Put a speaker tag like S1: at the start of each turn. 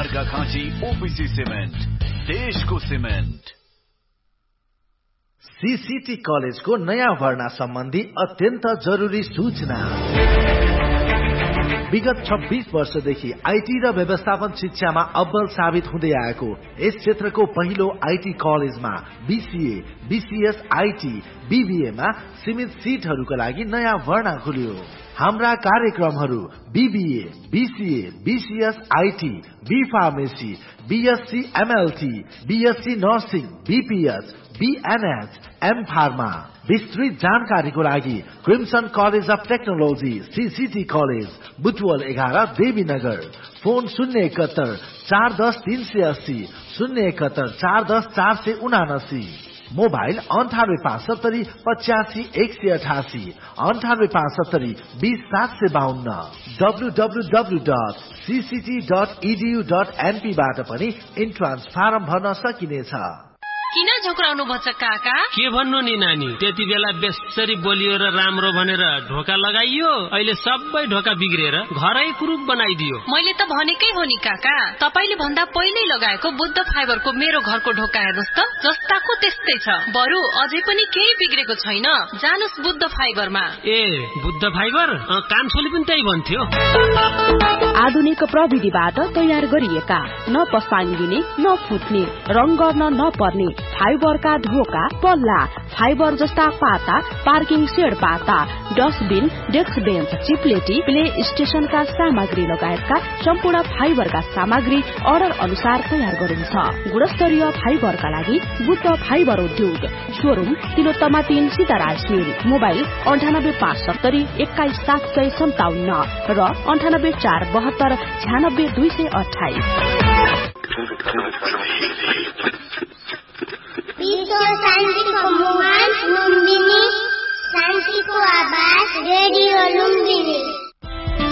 S1: Arghakhanchi OPC cement, देशको cement.
S2: CCT कलेजको नयाँ भर्ना सम्बन्धी अत्यन्त जरुरी सूचना। विगत 26 वर्षदेखि आईटी र व्यवस्थापन शिक्षामा अब्बल साबित हुँदै आएको यस क्षेत्रको पहिलो आईटी कलेजमा बीसीए, बीसीएस, आईटी, बीबीएमा सीमित सीटहरूका लागि नयाँ भर्ना खुल्यो। हाम्रा कार्यक्रमहरू BBA, BCA, BCS, IT, be pharmacy, BSc MLT, BSc nursing, BPH, बीएनएच, am pharma. विस्तृत जानकारीको लागि crimson college of technology CCT college, Butwal 11, Devinagar. Phone 071 410 380, 071 410 479। Mobile 98 570 85 188, 98 570 20 752। www.cct.edu.np बाट पनि इन्ट्रान्स फारम भर्न सकिनेछ।
S3: किन झोक्राउनु भन्छ काका?
S4: के भन्नु नि नानी, त्यति बेला बेसरी बोलियो र राम्रो भनेर ढोका लगाइयो, अहिले सबै ढोका बिग्रेर घरै कुरूप बनाइदियो।
S3: मैले त भनेकै हो नि काका, तपाईले भन्दा पहिल्यै लगाएको बुद्ध फाइबरको मेरो घरको ढोका हेर्नुस् त, जस्ताको त्यस्तै छ। बरु अझै पनि केही बिग्रेको छैन। जानुस् बुद्ध फाइबरमा।
S4: ए बुद्ध फाइबर? कान्छोले पनि त्यही भन्थ्यो।
S5: आधुनिक प्रविधिबाट तयार गरिएका, न पसानी दिने, न फुट्ने, रङ गर्न नपर्ने फाइबरका ढोका, पल्ला, फाइबर जस्ता पाता, पार्किङ सेड पाता, डस्टबिन, डेस्क बेन्च, चिप्लेटी, प्ले स्टेशनका सामग्री लगायतका सम्पूर्ण फाइबरका सामग्री अर्डर अनुसार तयार गरिन्छ। गुणस्तरीय फाइबरका लागि बुद्ध फाइबर उद्योग, शोरूम तिलोत्तमा 3 सीताराज मिल, मोबाइल 98 570 21 757 र 98 472 96 228।
S6: शान्तिको मुहान लुम्बिनी, शान्तिको आवाज रेडियो लुम्बिनी।